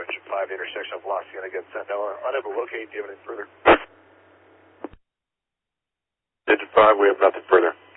engine 5, the intersection of La Cienega and Sentinel. Unable to locate. Do you have anything further? Engine 5, we have nothing further.